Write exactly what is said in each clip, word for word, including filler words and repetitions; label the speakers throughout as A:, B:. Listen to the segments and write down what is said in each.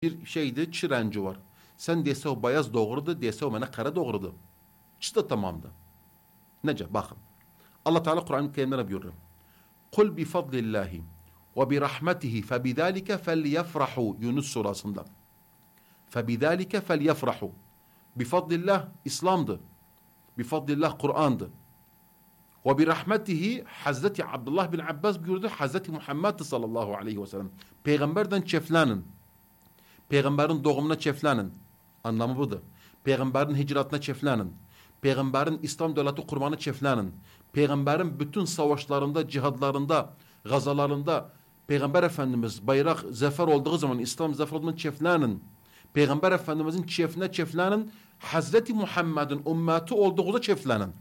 A: bir şeydi, çirenci var. Sen dese o beyaz doğrudu, dese o bana kara doğrudu. Çıta tamamdı. Nece? Bakın. Allah Teala Kur'an-ı Kerim'de buyuruyor. Kul bi fadlillahi ve bi rahmetihi fe bidalike felyefrahu. Yunus surasında. Fe bidalike felyefrahu. Bi fadlillah İslam'dı. Bi fadlillah Kur'an'dı. Ve bi rahmetihi Hazreti Abdullah bin Abbas buyurdu. Hazreti Muhammed sallallahu aleyhi ve sellem. Peygamberden çeflanin. Peygamberin doğumuna çeflanin. Anlamı budur. Peygamberin hicratına çeflanin. Peygamberin İslam devleti kurmanı çeflanin. Peygamberin bütün savaşlarında, cihadlarında, gazalarında Peygamber Efendimiz bayrak zafer olduğu zaman, İslam zafer olduğu zaman çeflanin. Peygamber Efendimizin çefine çeflanin. Hazreti Muhammed'in ümmeti olduğu çeflanin.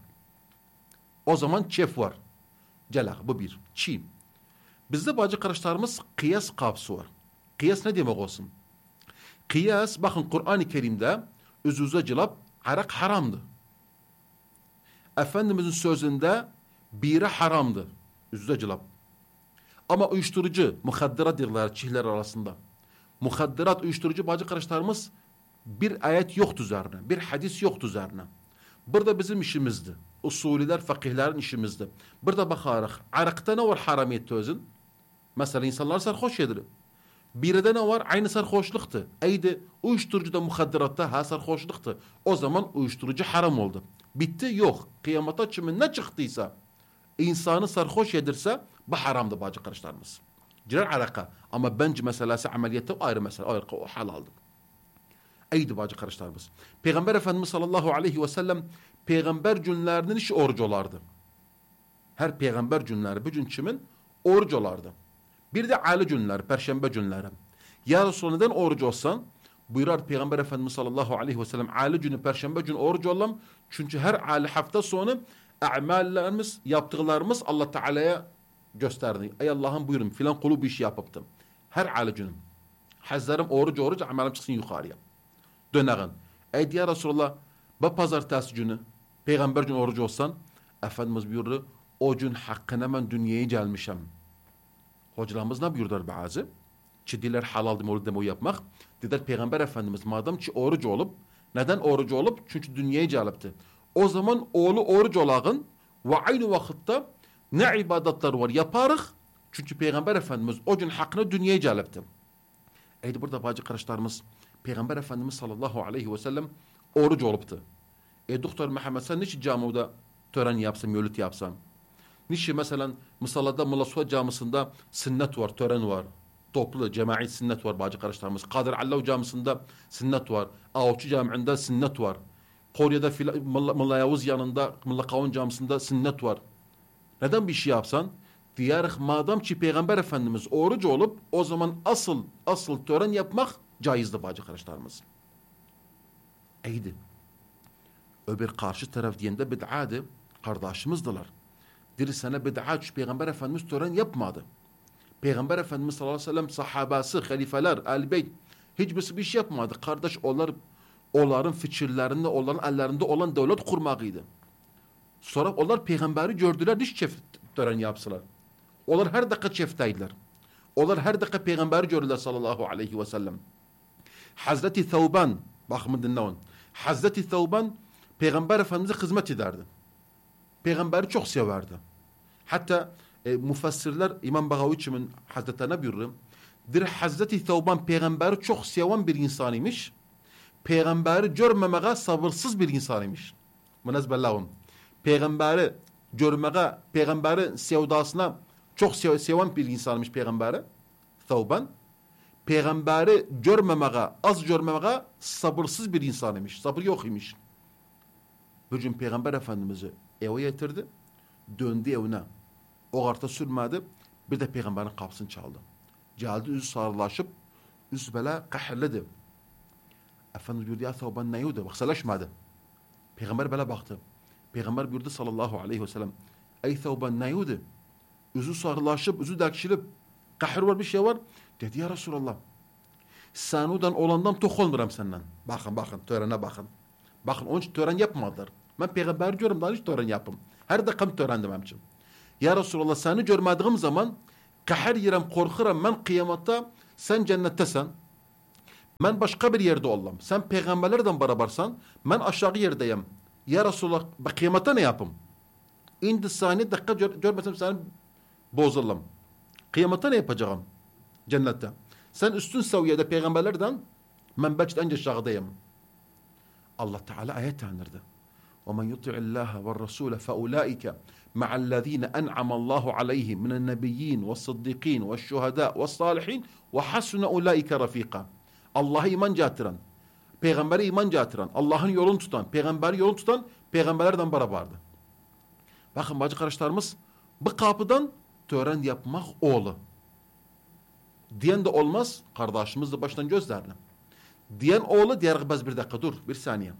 A: O zaman çef var. Celak bu bir. Çi. Bizde bacı kardeşlerimiz kıyas kapsı var. Kıyas ne demek olsun? Kıyas bakın Kur'an-ı Kerim'de üzüze cılap arak haramdı. Efendimizin sözünde bire haramdı. Üzüze cılap. Ama uyuşturucu, muhaddirat dirler çihler arasında. Muhaddirat, uyuşturucu bacı kardeşlerimiz bir ayet yoktu üzerine. Bir hadis yoktu üzerine. Burada bizim işimizdi. Usuliler, fakihlerin işimizdi. Burada bakarak arakta ne var haramiyeti özün? Mesela insanlar sarhoş yedir. Biride ne var? Aynı sarhoşluktu. Eydi uyuşturucuda, muhaddiratta ha sarhoşluktu. O zaman uyuşturucu haram oldu. Bitti yok. Kıyamata çimin ne çıktıysa insanı sarhoş yedirse bu haramdı bacı kardeşlerimiz. Cirer araka. Ama bence meselesi ameliyette o ayrı mesele. O, o halaldı. Eydi bacı kardeşlerimiz. Peygamber Efendimiz sallallahu aleyhi ve sellem peygamber günlerinin işi oruç olardı. Her peygamber günleri bu gün çimin oruç olardı. Bir de aile günleri, perşembe günleri. Ya Resulallah neden oruç olsan? Buyurar Peygamber Efendimiz sallallahu aleyhi ve sellem aile günü, perşembe günü oruç olalım. Çünkü her aile hafta sonu amellerimiz, yaptıklarımız Allah Teala'ya gösterdi. Ey Allah'ım buyurun filan kulu bir iş yapıptım. Her aile günüm. Hazlarım oruç oruç, amelim çıksın yukarıya. Döneğin. Ey ya Resulallah, bu pazartesi günü, peygamber günü oruç olsan, Efendimiz buyurdu, o gün hakkına ben dünyaya gelmişim. Hocalarımız ne buyurdular bazı? Çidiler halal demir demo yapmak. Dediler Peygamber Efendimiz madem ki oruç olup, neden oruç olup? Çünkü dünyaya gelipti. O zaman oğlu oruç olağın ve aynı vakitte ne ibadetler var yaparız? Çünkü Peygamber Efendimiz o gün hakkına dünyaya gelipti. Eydi burada bacı kardeşlerimiz Peygamber Efendimiz sallallahu aleyhi ve sellem oruç oluptu. E doktor Muhammed sen niçin camide tören yapsan, mevlüt yapsan? Niçin mesela Musalla'da Mulasua camisinde sünnet var, tören var. Toplu, cemaat sünnet var bacı kardeşlerimiz. Kadir Allav camisinde sünnet var. Ağuçu camiinde sünnet var. Korya'da Mulla Yavuz yanında Mulla Kavun camisinde sünnet var. Neden bir şey yapsan? Diyarık madem ki Peygamber Efendimiz oruç olup o zaman asıl asıl tören yapmak caizdi bacı kardeşlerimiz. Eydi. Öbür karşı taraf diyende bid'adı. Kardeşimizdiler. Diri sene bid'at şu Peygamber Efendimiz tören yapmadı. Peygamber Efendimiz sallallahu aleyhi ve sellem sahabası, halifeler, el-beyt hiçbirisi bir şey yapmadı. Kardeş onlar, onların fikirlerinde, onların ellerinde olan devlet kurmakıydı. Sonra onlar peygamberi gördüler, hiç çift tören yapsalar. Onlar her dakika çifteydiler. Onlar her dakika peygamberi gördüler sallallahu aleyhi ve sellem. Hazreti Thawban, bakımı dinleyin. Hazreti Thawban Peygamber Efendimiz'e hizmet ederdi. Peygamberi çok severdi. Hatta e, mufassirler İmam Bagaviç'in Hazretlerine buyuruyor. Bir Hazreti Thawban peygamberi çok seven bir insan imiş. Peygamberi görmemeye sabırsız bir insan imiş. Münezbellahum. Peygamberi görmeye, peygamberi sevdasına çok sev seven bir insanmış peygamberi. Thawban. Peygamberi görmemeye, az görmemeye sabırsız bir insan imiş. Sabır yok imiş. Bugün Peygamber Efendimiz'i eve getirdi. Döndü evine. O karta sürmedi. Bir de Peygamberin kapısını çaldı. Geldi yüzü sarılaşıp yüzü böyle kahirledi. Efendimiz buyurdu ya Thawban ne yiydi? Baksalaşmadı. Peygamber böyle baktı. Peygamber buyurdu sallallahu aleyhi ve sellem. Ey Thawban ne yiydi? Yüzü sarılaşıp, yüzü dakşilip kahir var bir şey var. Dedi ya Resulallah. Sanudan olandan tok olmuram senden. Bakın bakın törene bakın. Bakın onun için tören yapmadılar. Ben peygamber diyorum daha hiç tören yapım. Her dakika törendim hemçin. Ya Resulallah seni görmediğim zaman kahir yerim korkuram ben kıyamatta sen cennettesen. Ben başka bir yerde olam. Sen peygamberlerden berabersen, ben aşağı yerdeyim. Ya Resulallah, ben kıyamata ne yapayım? İndi saniye dakika gör, görmesem seni bozulalım. Kıyamata ne yapacağım? Cennette. Sen üstün seviyede peygamberlerden, ben belki de en aşağıdayım. Allah Teala ayet tanırdı. وَمَنْ يُطِعِ اللّٰهَ وَالرَّسُولَ فَاُولَٰئِكَ مَعَ الَّذ۪ينَ أَنْعَمَ اللّٰهُ عَلَيْهِمْ مِنَ النَّبِيِّينَ وَالصِّدِّقِينَ وَالشُّهَدَاءِ وَالصَّالِحِينَ وَحَسُنَ اُولَٰئِكَ رَف۪يقًا. Allah'a iman getiren, peygambere iman getiren, Allah'ın yolunu tutan, peygamberi yolunu tutan peygamberlerden beraberdi. Bakın bacı kardeşlerimiz, bu kapıdan tören yapmak oğlu. Diyen de olmaz, kardeşimiz de baştan gözlerine. Diyen oğlu diğer kız bir dakika dur, bir saniye.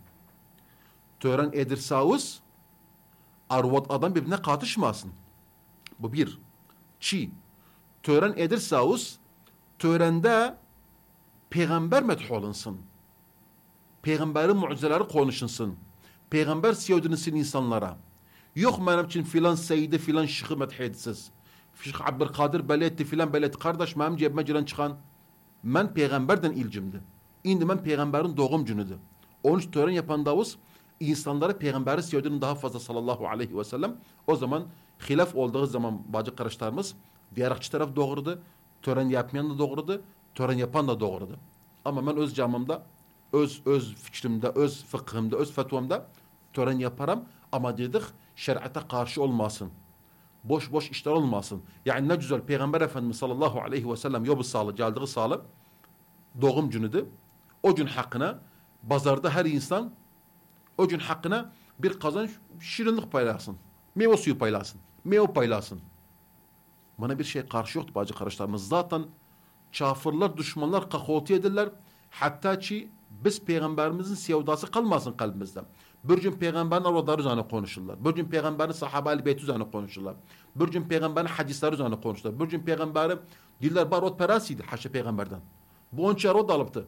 A: Tören edirseniz, arvat adam birbirine katışmasın. Bu bir. Çi. Tören edirseniz, törende peygamber metholunsun. Peygamberin mucizeleri konuşulsun. Peygamber siyodunsun insanlara. Yok benim için filan seyidi filan şıkı methedisiz. Şeyh Abdülkadir beletti filan beletti. Kardeş benim cebime giren çıkan. Ben peygamberden ilcimdi. İndi ben peygamberin doğum günüdü. Onun için tören yapan Davuz insanlara peygamberi siyodunun daha fazla sallallahu aleyhi ve sellem. O zaman hilaf olduğu zaman bacı kardeşlerimiz diğer akçı taraf doğrudu. Tören yapmayan da doğrudu. Tören yapan da doğrudu. Ama ben öz camımda, öz öz fikrimde, öz fıkhımda, öz fetvamda tören yaparım. Ama dedik şer'ate karşı olmasın. Boş boş işler olmasın. Yani ne güzel Peygamber Efendimiz sallallahu aleyhi ve sellem yobu sağlı, geldiği sağlı doğum günüdü. O gün hakkına pazarda her insan o gün hakkına bir kazanç şirinlik paylasın. Meyve suyu paylasın. Meyve paylasın. Bana bir şey karşı yoktu bacı kardeşlerimiz. Zaten kafirler, düşmanlar kahotu ederler. Hatta ki biz peygamberimizin sevdası kalmasın kalbimizde. Bir gün peygamberin avraları üzerine konuşurlar. Bir gün peygamberin sahabe-i beyti üzerine konuşurlar. Bir gün peygamberin hadisleri üzerine konuşurlar. Bir gün peygamberin diller barot perasiydi haşa peygamberden. Bu on çare o da alıptı.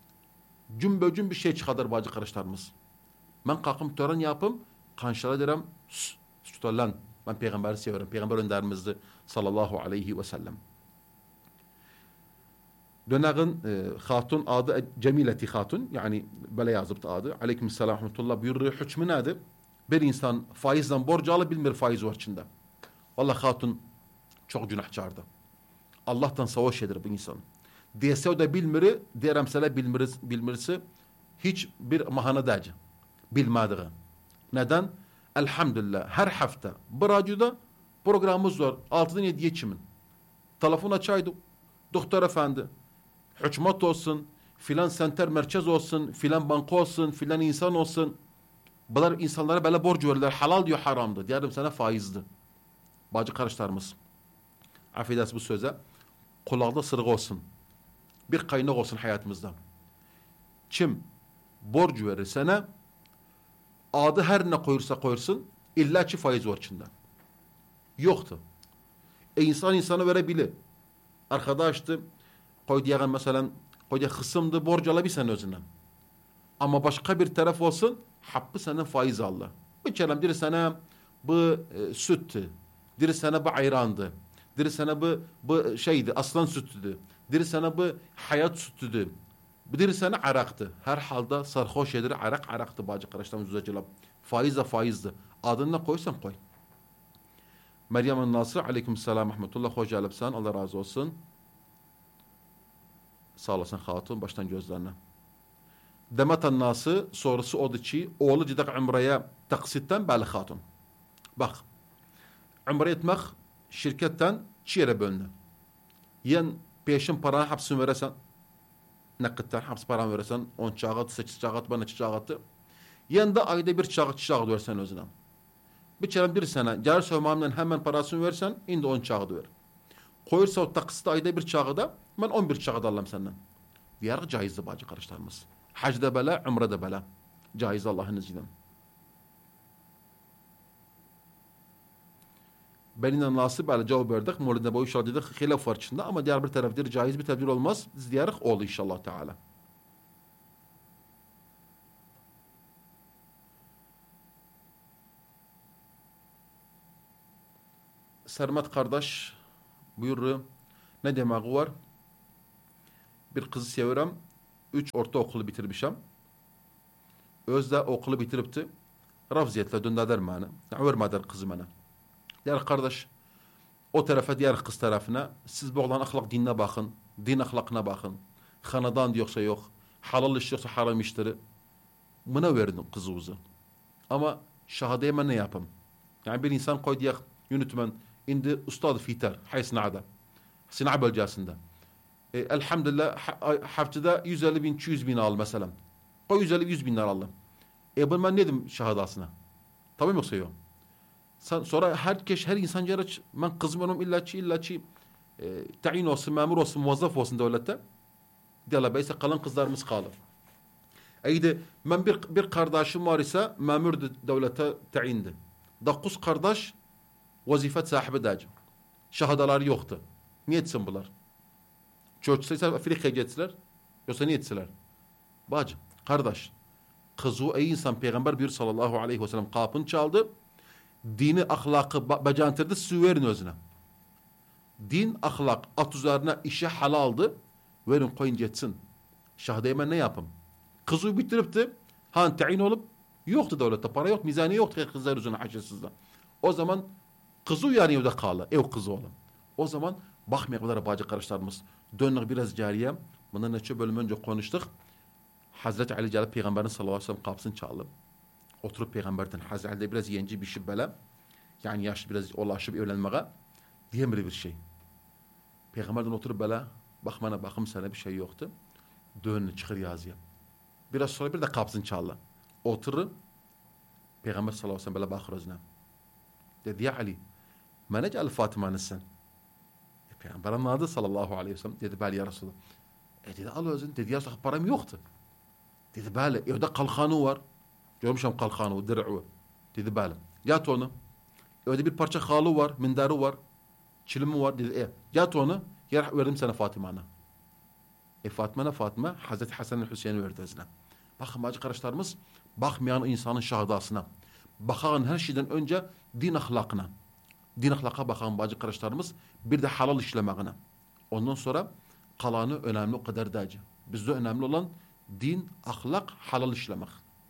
A: Gün be gün bir şey çıkardır bacı kardeşlerimiz. Ben kalkım tören yapım, kanşala derim, tutar lan. Ben peygamberi severim. Peygamber önderimizdi sallallahu aleyhi ve sellem. Döneğin e, hatun adı Cemileti Hatun. Yani böyle yazıptı adı. Aleykümselam rahmetullah buyuruyor. Hükmü nedir? Bir insan faizden borç alıp bilmir faiz var içinde. Vallahi hatun çok günahkardı. Allah'tan savaş eder bu insan. Diyese o da bilmiri, diğer emsele bilmiris, bilmirisi hiç bir mahana dağcı. Bilmediği. Neden? Elhamdülillah her hafta bu radyoda programımız var. altıdan yediye çimin. Telefon açaydı. Doktor efendi, hükümet olsun, filan senter merkez olsun, filan banka olsun, filan insan olsun. Bunlar insanlara böyle borç verirler. Halal diyor haramdı. Diyelim sana faizdi. Bacı kardeşlerimiz. Affedersiniz bu söze. Kulağda sırık olsun. Bir kaynak olsun hayatımızda. Kim borç verir sana adı her ne koyursa koyursun illa ki faiz var içinde. Yoktu. E insan insana verebilir. Arkadaştı koy diyen mesela koy diye kısımdı borç alabilsen özünden. Ama başka bir taraf olsun hakkı senden faiz aldı. Bir kelam diri sana bu e, süttü. Diri sana bu ayrandı. Diri sana bu, bu şeydi aslan sütüdü. Diri sana bu hayat sütüdü. Diri sana araktı. Her halde sarhoş edir arak araktı bacı kardeşlerimiz üzerine. Faiz de faizdi. Adını ne koysan koy. Meryem Nasır aleykümselam rahmetullah hoş geldin. Allah razı olsun. Sağ olasın hatun baştan gözlerine. Demet Nasır sorusu odu ki oğlu cidak Umre'ye taksitten beli hatun. Bak Umre etmek şirketten çi yere bölündü. Yen peşin paranı hapsını verirsen nakitten haps paranı verirsen on çağat, sekiz çağat, bana iki çağatı. Yen de ayda bir çağat, çağat versen özüne. Bir çeyrem bir sene cari sövmamdan hemen parasını versen indi on çağat ver. Koyursa o taksite ayda bir çağıda ben on bir çağat alayım senden. Diyarı caizdi bacı kardeşlerimiz. Hacda bela, umrede bela. Caiz Allah'ın izniyle. Benimle nasip böyle cevap verdik. Mevlid'de bu inşallah dedik hilaf var içinde ama diğer bir tarafdır caiz bir tedbir olmaz. Biz diyerek oldu inşallah Teala. Sermet kardeş buyurur. Ne demek var? Bir kızı seviyorum. üç orta okulu bitirmişim. Özde okulu bitiripti. Ravziyetle döndüler bana. Vermediler kızı bana. Der kardeş, o tarafa diğer kız tarafına siz bu olan ahlak dinine bakın. Din ahlakına bakın. Hanadan yoksa yok. Halal iş yoksa haram işleri. Buna verdim kızımızı. Ama şahadeye ben ne yapayım? Yani bir insan koy diye yönetmen indi ustad fitar. Haysın ada. Sina bölgesinde. E, elhamdülillah ha, haftada yüz elli bin iki yüz bin al mesela. Koy yüz elli yüz bin lira aldım. E ben ben ne dedim şahadasına? Tabii yoksa yok. Sonra herkes, her insan caraç, ben kızım onun illaçı illaçı e, tayin olsun, memur olsun, muvazzaf olsun devlette. Diyorlar, beyse kalan kızlarımız kalır. Eydi, ben bir, bir kardeşim var ise memur devlete tayindi. Dokuz kardeş vazifet sahibi dacım. Şahadaları yoktu. Niye etsin bunlar? Çocuksa Afrika'ya geçtiler. Yoksa niye etsinler? Bacım, kardeş, kızı ey insan peygamber bir sallallahu aleyhi ve sellem kapını çaldı. Dini, ahlakı bacantırdı, süverin özüne. Din, ahlak, at üzerine işe halaldı. Verin koyun geçsin. Şahadeymen ne yapayım? Kızı bitiripti. Han tayin olup yoktu devlette. Para yok, mizaniye yoktu kızlar üzerine haşesizde. O zaman kızı yani evde kaldı. Ev kızı olan. O zaman bakmayak bunlara bacı kardeşlerimiz. Dönük biraz cariye. Bundan neçe bölüm önce konuştuk. Hazreti Ali gelip Peygamberin sallallahu aleyhi ve sellem kapısını çaldı. Oturup Peygamberden Hazreti Ali'de biraz yenci bir şey böyle. Yani yaşlı biraz ulaşıp evlenmeye diyemeli bir şey. Peygamberden oturup böyle bak bana bakım sana bir şey yoktu. Dönün çıkır yazıya. Biraz sonra bir de kapısını çaldı. Oturur. Peygamber sallallahu aleyhi ve sellem böyle bakır özüne. Dedi ya Ali, mene gel Fatıma'nın sen? E, Peygamber anladı sallallahu aleyhi ve sellem. Dedi bel ya Resulallah. E dedi al özün. Dedi ya param yoktu. Dedi böyle evde kalkanı var. Görmüşüm kalkanı, dir'u. Dedi böyle. Yat onu. Evde bir parça halı var, mindarı var. Çilimi var. Dedi e yat onu. Yer verdim sana Fatıma'na. E Fatıma'na Fatıma Hazreti Hasan'ın Hüseyin'i verdi özüne. Bakın bacı kardeşlerimiz, bakmayan insanın şahadasına. Bakan her şeyden önce din ahlakına. Din ahlaka bakan bacı kardeşlerimiz bir de halal işlemeğine. Ondan sonra kalanı önemli o kadar dacı. Bizde önemli olan din, ahlak, halal işlemek.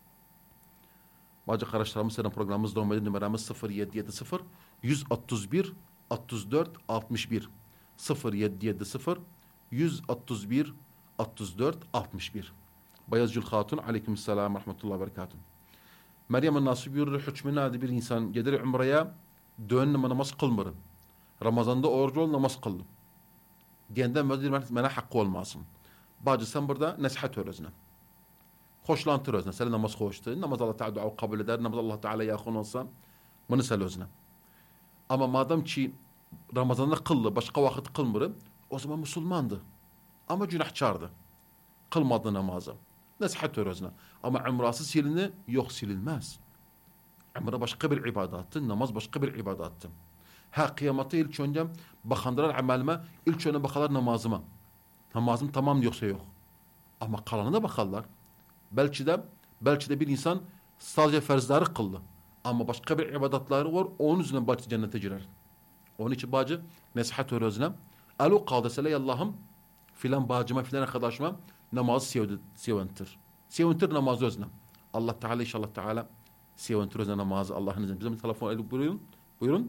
A: Bacı kardeşlerimiz senin programımız devam ediyor. Numaramız sıfır yedi yedi sıfır yüz otuz bir otuz dört altmış bir sıfır yedi yedi sıfır yüz otuz bir otuz dört altmış bir. Bayezgül Hatun aleykümselam rahmetullahi ve berekatuhu. Meryem'in nasip yürür hükmüne bir insan gelir umreye dön namaz kılmır. Ramazanda oruç ol namaz kıl. Diyenden bana hakkı olmasın. Bacı sen burada nasihat öğretine. Hoşlantır özne. Sen namaz hoştu. Namaz Allah Teala dua kabul eder. Namaz Allah Teala yakın olsa bunu sen özne. Ama madem ki Ramazan'da kıldı, başka vakit kılmır, o zaman Müslümandı. Ama günahkardı. Kılmadı namazı. Nasihat özne. Ama umrası silini yok silinmez. Umre başka bir ibadattı, namaz başka bir ibadattı. Ha kıyamata ilk önce bakandılar amelime, ilk önce bakarlar namazıma. Namazım tamam yoksa yok. Ama kalanına da bakarlar. Belki de belki de bir insan sadece ferzleri kıldı. Ama başka bir ibadatları var. Onun yüzünden belki cennete girer. Onun için bacı nasihat öğretine. Alo kaldesele Allah'ım filan bacıma filan arkadaşıma namazı sevintir. Sevintir namazı özüne. Allah Teala inşallah Teala sevintir özüne namazı Allah'ın izniyle. Bizim telefon alo buyurun. Buyurun.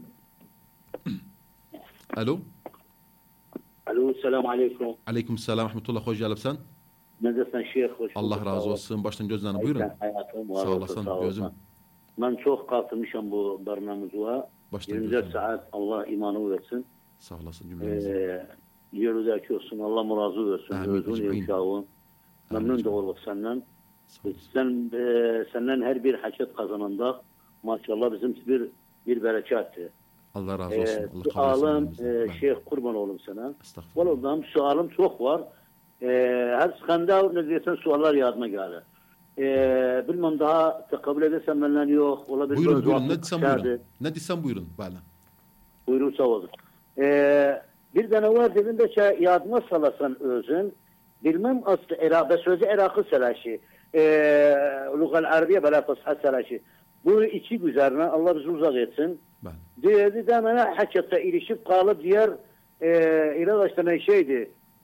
A: Alo.
B: Alo selamun aleyküm.
A: Aleyküm selam rahmetullah hoş geldin.
B: Neredesin şeyh? Hoş
A: Allah razı olsun. Baştan gözlerine buyurun.
B: Hayatım,
A: sağ olasın gözüm.
B: Ben çok katılmışım bu barnamıza. yirmi dört saat Allah imanı versin.
A: Sağ olasın cümlemize.
B: Ee, Yerdeki olsun. Allah razı versin. Özün yaşağın. Memnun da olduk senden. Sen, e, senden her bir haket kazanında maşallah bizim bir bir bereketti.
A: Allah razı olsun.
B: Ee,
A: Allah
B: sualım e, şeyh kurban oğlum sana. Vallahi sualım çok var. Ee, her sıkanda ne diyorsan suallar yardıma geldi. Ee, bilmem daha kabul edersen benden yok. Olabilir.
A: Buyurun buyurun. Ne desem buyurun. Ne desem buyurun. Böyle.
B: Buyurun sağ olun. Ee, bir tane var dedim de şey yardıma salasan özün. Bilmem aslı Irak'ta sözü Irak'ı selaşı. Ee, Lugal Arabiye bela fasha selaşı. Bu iki üzerine Allah bizi uzak etsin. Dedi de bana hakikaten ilişip kalıp diğer e, İrak'ta ne şeydi.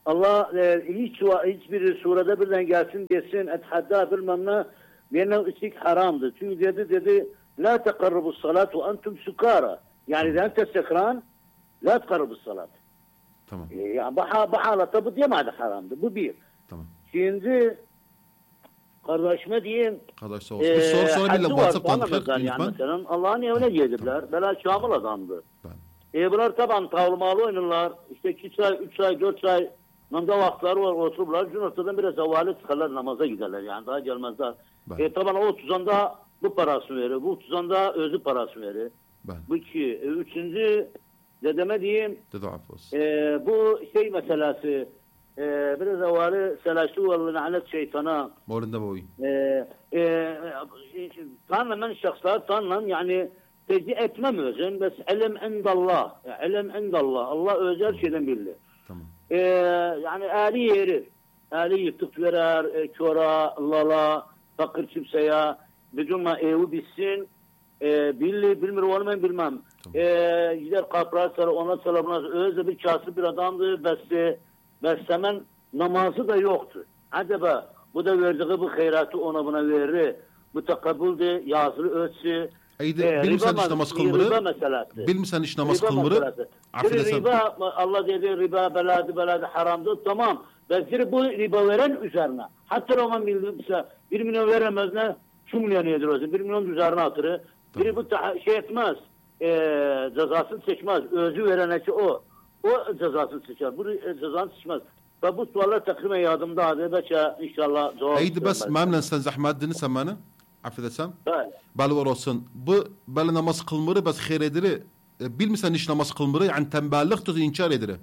B: Allah e, hiç hiçbir surede birden gelsin desin ethadda bilmem ne benim içik haramdı. Çünkü dedi dedi la tekarrabus salat ve entum sukara. Yani la tesekran la tekarrabus salat.
A: Tamam.
B: E, yani bu, bu halatta bu diyemedi haramdı. Bu bir.
A: Tamam.
B: Şimdi kardeşime diyeyim.
A: Kardeş sağ olsun. Bir soru sorabilirler WhatsApp'tan tıklar.
B: Yani mesela Allah'ın evine geldiler. Bela şamil adamdı.
A: Ben.
B: E bunlar taban tavlamalı oynarlar. İşte iki ay, üç ay, dört ay namda vakitleri var otururlar. Gün ortadan biraz havale çıkarlar namaza giderler. Yani daha gelmezler. Ben. E taban o otuzanda bu parası verir. Bu otuzanda özü parası verir. Ben. Bu iki. E, üçüncü dedeme diyeyim.
A: Dede afos.
B: E, bu şey meselesi e, biraz havale selaşlı ve lanet şeytana.
A: Morunda bu.
B: E, e, tanınan şahslar tanınan yani tecih etmem özün. Bes ilim indallah. İlim indallah. Allah özel şeyden bilir.
A: Tamam.
B: Ee, yani âli yeri. Âli yıktık verer, e, çora, lala, fakir kimseye, bütünle evi bilsin. E, billi, bilmir olmayın bilmem. Tamam. E, gider kapılar sarı, ona salamına, özde bir kasır bir adamdı. Bes, beslemen namazı da yoktu. Acaba bu da verdiği bu hayratı ona buna verir. Bu takabuldü, yazılı ölçü.
A: Eydi, ee, bilmişsen iş namaz kılmırı. Riba meselesi. Bilmişsen iş namaz kılmırı.
B: Riba, Allah dedi riba beladı beladı haramdı. Tamam. Belki bu riba veren üzerine. Hatta Roman bildiğimse bir milyon veremez ne? Şu milyon yedir o zaman. Bir milyon üzerine atırı. Tamam. Biri bu şey etmez. E, cezasını seçmez. Özü verene ki o. O cezasını seçer. Bu cezasını seçmez. Ve bu suallar takriben yadımda adı. Belki inşallah cevap.
A: Eydi bas memnun sen zahmet dini sen bana. Affedersen.
B: Evet.
A: Bal var olsun. Bu bal namaz kılmırı bas hayır ediri. Bilmişsen iş namaz kılmırı yani tembellik tuzu inkar ediri.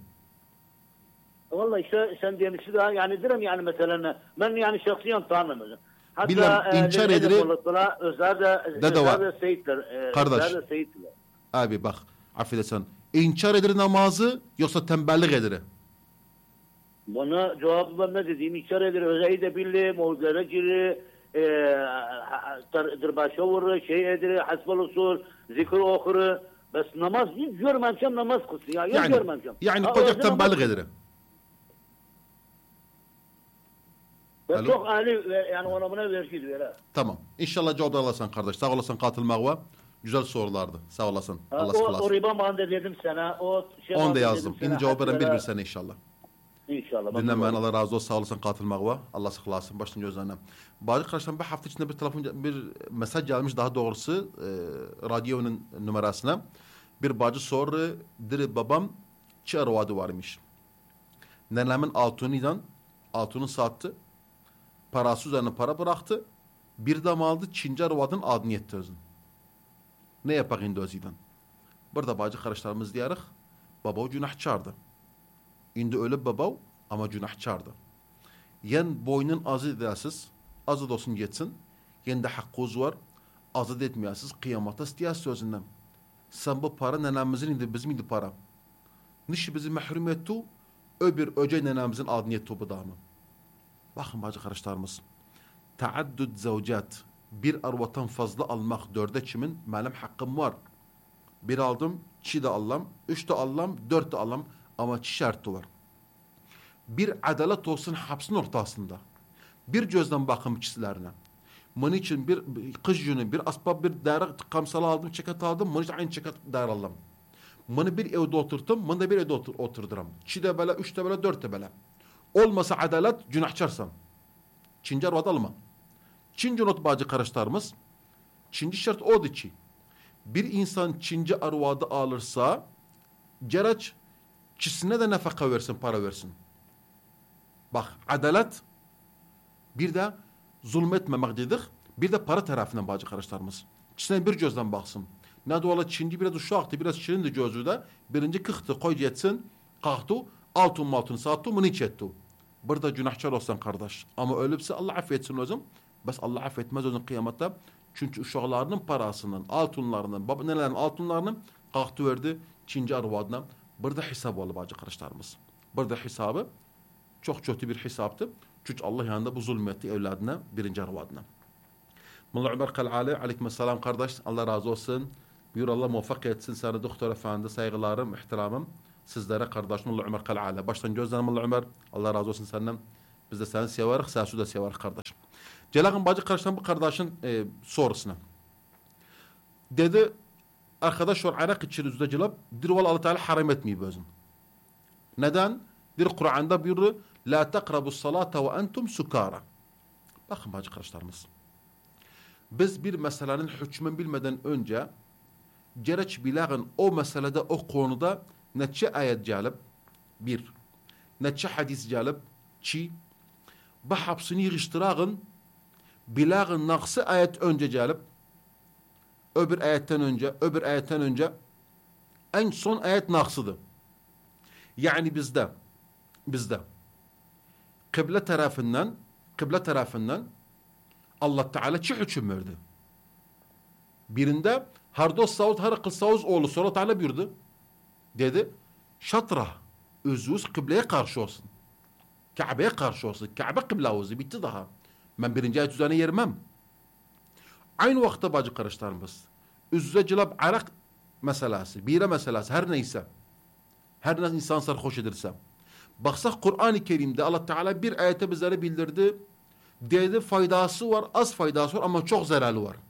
B: Vallahi işte sen demişsin daha yani derim yani mesela ben yani şahsiyen tanımıyorum.
A: Hatta bilmem, inkar ediri.
B: Özler de özler de seyitler.
A: Kardeş. Abi bak affedersen. İnkar ediri namazı yoksa tembellik ediri.
B: Bana cevabı ben ne dediğim inkar ediri. Özeyi de billi, mevzulere giri. Dırbaşa vurur, şey edir, hasbel usul, zikir okur. Bes namaz hiç görmemsem namaz kılsın. Ya, yani, görmemsem.
A: Yani kocaktan balık edir.
B: Ben çok âli yani ona buna verşiydi öyle.
A: Tamam. İnşallah cevap alasın kardeş. Sağ olasın katılmağına. Güzel sorulardı. Sağ olasın.
B: Ha, Allah o, o riba manda dedim sana. O şey
A: onu da yazdım. İndi cevap veren bir bir sene inşallah.
B: İnşallah.
A: Dinlemeyen Allah razı olsun. Sağ olasın katılmağına. Allah sıkılasın. Başını gözlerine. Bazı arkadaşlar bir hafta içinde bir telefon bir mesaj gelmiş daha doğrusu e, radyonun numarasına. Bir bacı soru diri babam çi arvadı varmış. Nenemin altınıdan altını sattı. Parası üzerine para bıraktı. Bir de aldı Çinci arvadın adını yetti özün. Ne yapak indi özüden? Burada bacı kardeşlerimiz diyerek baba o günahçardı. İndi öyle baba ama günahçardı. Yen boynun azı edesiz, azı olsun geçsin. Yen de hakkınız var, azı etmeyesiz, kıyamata istiyaz sözünden. Sen bu para nenemizin indi, bizim indi para. Nişi bizi mahrum etti, öbür öce nenemizin adını yetti bu damı. Bakın bacı kardeşlerimiz. Taaddud zavcat, bir arvatan fazla almak dörde kimin malum hakkım var. Bir aldım, çi de allam, üç de allam, dört de allam ama çi şartı var. Bir adalet olsun hapsın ortasında. Bir gözden bakım kişilerine. Bunun için bir kış günü bir asbab bir daire kamsalı aldım, çeket aldım, bunun için aynı çeket daire aldım. Bunu bir evde oturttum, bunu da bir evde otur, oturduram. Çi de böyle, üç de böyle, dört de böyle. Olmasa adalet günahçarsam. Çinci arvad alma. Çinci not bacı kardeşlerimiz. Çinci şart odur ki bir insan Çinci arvadı alırsa gerek çisine de nefaka versin, para versin. Bak adalet bir de zulmetmemek dedik. Bir de para tarafından bacı kardeşlerimiz. Çisine bir gözden baksın. Ne doğru Çinci biraz uşaktı, biraz şirindi gözü de. Birinci kıhtı, koy yetsin, kalktı, altın maltını sattı, bunu hiç etti. Burada günahçar olsan kardeş. Ama ölüpse Allah affetsin özüm. Bes Allah affetmez özün kıyamette. Çünkü uşaklarının parasının, altınlarının, babanelerin altınlarının kalktı verdi Çinci arvadına. Burada hesap oldu bacı kardeşlerimiz. Burada hesabı çok kötü bir hesaptı. Çünkü Allah yanında bu zulmetti evladına, birinci arvadına. Mullah Ömer Kal'ali, aleykümselam kardeş. Allah razı olsun. Buyur Allah muvaffak etsin sana doktor efendi. Saygılarım, ihtiramım. sizlere kardeşim Mullah Ömer Kal'ala. Baştan gözlerim Mullah Ömer. Allah razı olsun senden. Biz de seni severik, Sasu da severik kardeşim. Celak'ın bacı kardeşten bu kardeşin e, sorusuna. Dedi, arkadaş var Irak içeri yüzde cevap, dir val Allah Teala haram etmiyor özün. Neden? Dir Kur'an'da buyuruyor, la taqrabus salata ve entum sukara. Bakın bacı kardeşlerimiz. Biz bir meselenin hükmünü bilmeden önce gereç bilağın o meselede, o konuda neçe ayet gelip, bir, neçe hadis gelip, çi, bu hapsini yığıştırağın bilağın naksı ayet önce gelip, öbür ayetten önce, öbür ayetten önce en son ayet naksıdır. Yani bizde, bizde kıble tarafından, kıble tarafından Allah Teala çi hüküm verdi. Birinde Hardos Saud Harakıl Sauz oğlu sonra Teala buyurdu. Dedi, şatra özünüz kıbleye karşı olsun. Kabe'ye karşı olsun. Kabe kıble ozu bitti daha. Ben birinci ayet üzerine yermem. Aynı vakitte bacı kardeşlerimiz. Üzüze cilab Irak meselesi, bire meselesi her neyse. Her ne insan sarhoş edilse. Baksak Kur'an-ı Kerim'de Allah Teala bir ayete bizlere bildirdi. Dedi faydası var, az faydası var ama çok zararı var.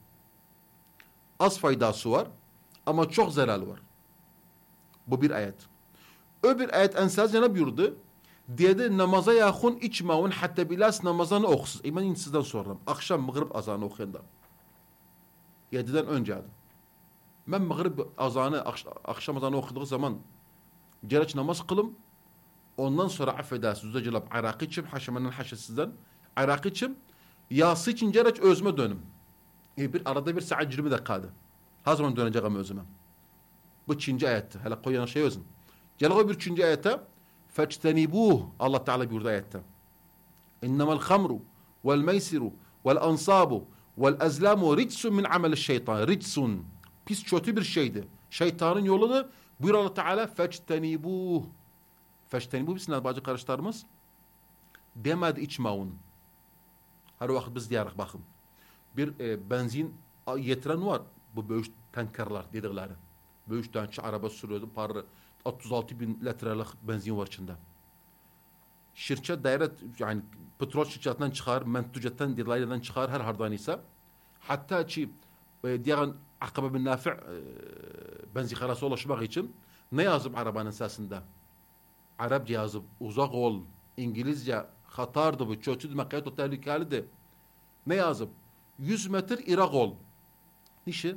A: Az faydası var ama çok zararı var. Bu bir ayet. Öbür ayet ensazca ne buyurdu? Dedi namaza yakın içmeyin hatta bilas namazını okusun. İman sizden sordum. Akşam mağrib azanı okuyanda. Yediden önceydi. Ben mağrib azanı, akşam azanı okuduğu zaman gereç namaz kılım. Ondan sonra affedersiniz. Yüzde cevap Irak içim, haşemenin haşesizden. Irak içim, yası için gereç özüme dönüm. E bir arada bir saat yirmi dakikadı. Ha zaman döneceğim özüme. Bu üçüncü ayetti. Hele koyan şey özüm. Gel o bir üçüncü ayette. فَاجْتَنِبُوهُ Allah Teala buyurdu ayette. اِنَّمَا الْخَمْرُ وَالْمَيْسِرُ وَالْاَنْصَابُ وَالْاَزْلَامُ رِجْسٌ مِنْ عَمَلِ الشَّيْطَانِ Ricsun. Pis kötü bir şeydi. Şeytanın yoludur. Buyur Allah Teala فَاجْتَنِبُوهُ فَاجْتَنِبُوهُ bismillah bacı kardeşlerimiz. Demedi içmeyin. Her vakit biz diyarız bakın. Bir e, benzin getiren var. Bu büyük tankerler dedikleri. Büyük tankçı araba sürüyordu. Parı otuz altı bin litrelik benzin var içinde. Şirket daire yani petrol şirketinden çıkar, mentucetten, dilaylardan çıkar her hardan ise. Hatta ki e, diğer akabe bin nafi' e, benzin karası ulaşmak için ne yazıp arabanın sesinde? Arapça yazıp uzak ol, İngilizce hatardı bu, kötüdü, mekkayet o tehlikeliydi. Ne yazıp? yüz metre Irak ol. Niçin?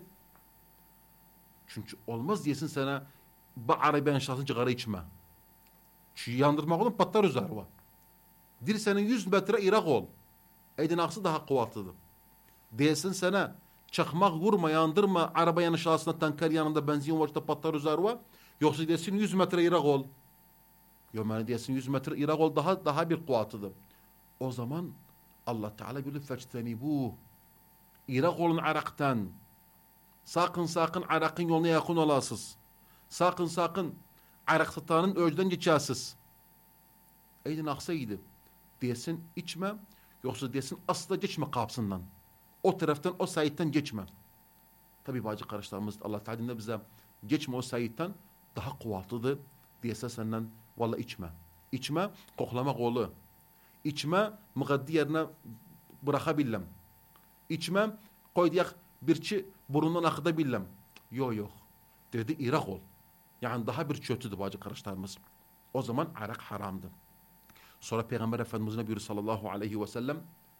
A: Çünkü olmaz diyesin sana bu Arabiyan şahsın çıkarı içme. Çünkü yandırmak olun patlar üzeri var. Dir senin yüz metre Irak ol. Eydin aksı daha kuvvetlidir. Diyesin sana çakmak vurma, yandırma, Arabiyan şahsına tanker yanında benzin var, işte patlar üzeri var. Yoksa diyesin yüz metre Irak ol. Yok yani diyesin yüz metre Irak ol daha daha bir kuvvetlidir. O zaman Allah Teala bilir feçtenibu. Irak olun Irak'tan. Sakın sakın Irak'ın yoluna yakın olasız. Sakın sakın Irak satanın önceden geçersiz. Eydin aksaydı. Desin içme. Yoksa desin asla geçme kapsından. O taraftan o sayitten geçme. Tabi bacı kardeşlerimiz Allah Teala bize geçme o sayitten daha kuvvetlidir. Diyese senden valla içme. İçme koklamak oğlu. İçme mıgaddi yerine bırakabilem. İçme koy diyak birçi burundan akıdabilem. Yok yok. Dedi Irak ol. Yani daha bir kötüdür bacı kardeşlerimiz. O zaman Irak haramdı. Sonra Peygamber Efendimiz ne buyuruyor sallallahu aleyhi ve sellem?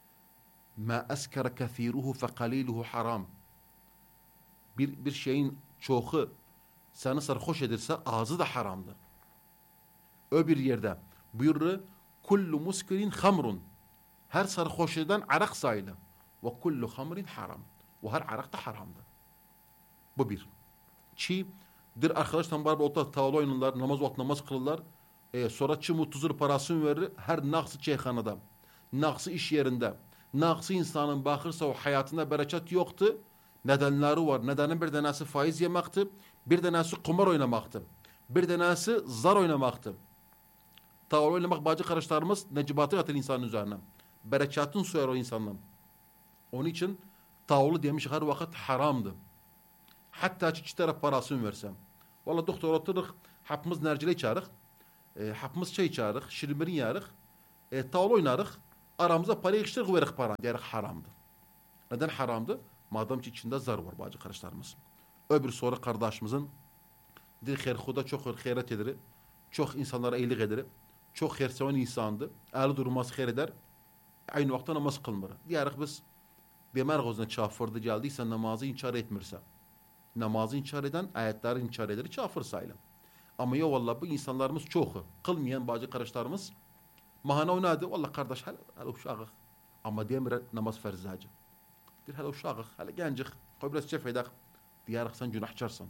A: Ma eskere kethiruhu fe kaliluhu haram. Bir, bir şeyin çoğu seni sarhoş edirse ağzı da haramdır. Öbür yerde buyuruyor kullu muskirin hamrun. Her sarhoş eden Irak sayılır. Ve kullu hamrin haram. Ve her Irak da haramdır. Bu bir. Çi dir arkadaşlar beraber oturup tavla oynarlar, namaz vakti namaz kılırlar. E, sonra çi mutuzur parasını verir. Her naksı çeyhanada, naksı iş yerinde, naksı insanın bakırsa o hayatında bereket yoktu. Nedenleri var. Nedeni bir tanesi faiz yemekti. Bir tanesi kumar oynamaktı. Bir tanesi zar oynamaktı. Tavla oynamak bacı kardeşlerimiz necibatı atır insanın üzerine. Berekatın suyar o insandan. Onun için tavlı demiş her vakit haramdı. Hatta iki taraf parasını versem. Valla doktor oturur Hapımız nercile çağırık. E, hapımız çay çağırık. Şirinbirin yarık. E, tavla oynarık. Aramıza para yığıştırık verik para. Diyerek haramdı. Neden haramdı? Madem ki içinde zar var bacı kardeşlerimiz. Öbür sonra kardeşimizin dedi her huda çok hayret eder. Çok insanlara iyilik eder. Çok hayırseven insandı. Ağlı durmaz hayır eder. Aynı vakti namaz kılmır. Diyerek biz Bemer gözüne çafırdı geldiyse namazı inkar etmirse. Namazı inkar eden ayetleri inkar eder. Çafır sayılır. Ama ya vallahi bu insanlarımız çoğu. Kılmayan bacı kardeşlerimiz mahana oynadı. Vallahi kardeş hala, hala uşağı. Ama demir namaz ferzacı. Bir hala uşağı. Hala gencik. Koy biraz çef edek. Diyerek sen günahçarsın.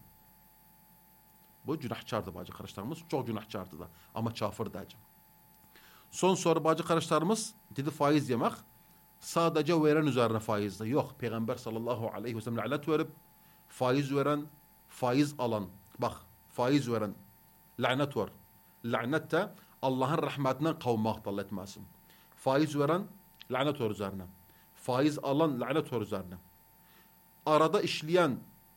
A: Bu günahçardı bacı kardeşlerimiz. Çok günahçardı da. Ama çafır dacı. Son soru bacı kardeşlerimiz dedi faiz yemek. Sadece veren üzerine faizde. Yok. Peygamber sallallahu aleyhi ve sellem lanet verip faiz veren, faiz alan. Bak faiz veren lanet var. Lanet de Allah'ın rahmetinden kavmak Allah etmesin. Faiz veren lanet var üzerine. Faiz alan lanet var üzerine. Arada işleyen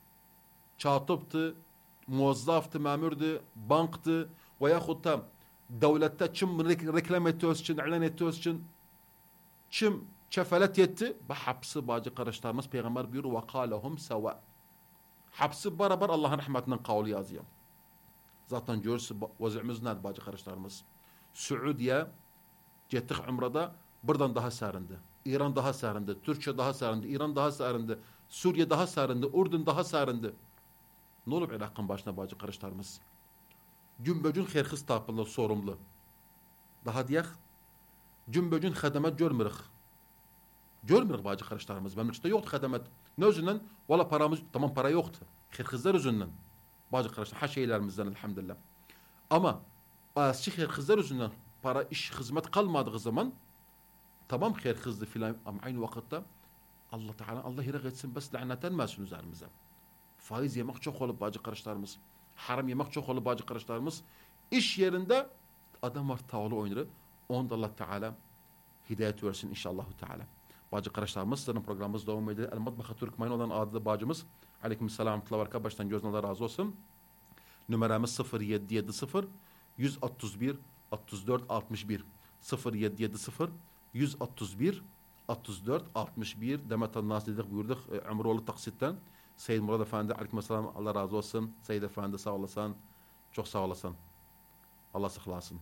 A: çatıptı, muvazzaftı, memürdü, banktı veyahut da devlette çim reklam ettiğiniz için, ilan ettiğiniz için çim çefelet yetti. Bu hapsi bacı kardeşlerimiz Peygamber buyuruyor ve kâlehum seva. Hapsi beraber Allah'ın rahmetinden kavli yazıyor. Zaten görürsün vaziyemiz nedir bacı kardeşlerimiz? Suudiye gittik umrada buradan daha sarındı. İran daha sarındı. Türkiye daha sarındı. İran daha sarındı. Suriye daha sarındı. Ürdün daha sarındı. Ne olup ilakın başına bacı kardeşlerimiz? Cümböcün herkes tapılı sorumlu. Daha diyek cümböcün hademet görmürük. Görmürük bacı kardeşlerimiz. Memlekette yoktu hademet. Ne yüzünden? Valla paramız, tamam para yoktu. Herkesler yüzünden. Bacı kardeşler, ha şeylerimizden elhamdülillah. Ama azıcık herkesler yüzünden para, iş, hizmet kalmadığı zaman tamam herkesli filan ama aynı vakitte Allah Teala Allah hirak etsin bes lanetlenmesin üzerimize. Faiz yemek çok olup bacı kardeşlerimiz. Haram yemek çok olup bacı kardeşlerimiz. İş yerinde adam var tavlı oynarı. Onda Allah Teala hidayet versin inşallah Teala. Bacı kardeşlerimiz sizin programımız devam ediyor. El Matbaha Türkmen olan adlı bacımız. Aleykümselam ve baştan gözüne Allah razı olsun. Numaramız sıfır yedi yedi sıfır yüz otuz bir otuz dört altmış bir sıfır yedi yedi sıfır yüz otuz bir otuz dört altmış bir Demet Nas dedik buyurduk. E, Ömroğlu Taksit'ten. Seyyid Murad Efendi aleykümselam Allah razı olsun. Seyyid Efendi sağ olasın. Çok sağ olasın. Allah saklasın.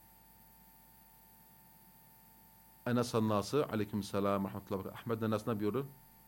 A: Enes Annası aleykümselam rahmetullahi ve Ahmet Enes ne buyurur?